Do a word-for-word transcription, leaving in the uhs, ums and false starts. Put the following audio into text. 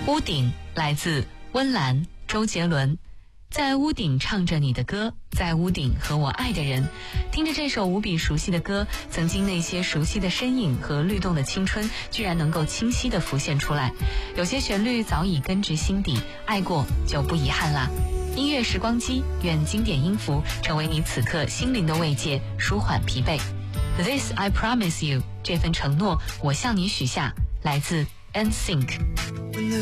屋顶来自温岚、周杰伦。在屋顶唱着你的歌，在屋顶和我爱的人。听着这首无比熟悉的歌，曾经那些熟悉的身影和律动的青春居然能够清晰地浮现出来。有些旋律早已根植心底，爱过就不遗憾啦。音乐时光机，愿经典音符成为你此刻心灵的慰藉，舒缓疲惫。 This I promise you， 这份承诺我向你许下，来自 N Sync。